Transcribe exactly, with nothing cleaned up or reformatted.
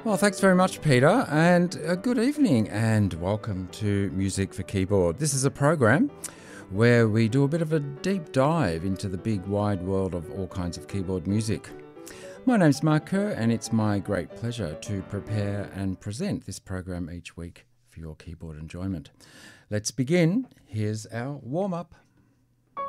Well, thanks very much, Peter, and uh, good evening, and welcome to Music for Keyboard. This is a program where we do a bit of a deep dive into the big wide world of all kinds of keyboard music. My name's Mark Kerr, and it's my great pleasure to prepare and present this program each week for your keyboard enjoyment. Let's begin. Here's our warm-up.